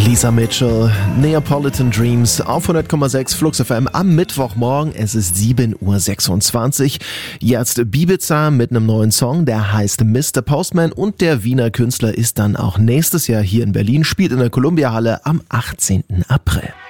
Lisa Mitchell, Neapolitan Dreams auf 100,6 Flux FM am Mittwochmorgen. Es ist 7:26 Uhr. Jetzt Bibiza mit einem neuen Song, der heißt Mr. Postman, und der Wiener Künstler ist dann auch nächstes Jahr hier in Berlin, spielt in der Columbia Halle am 18. April.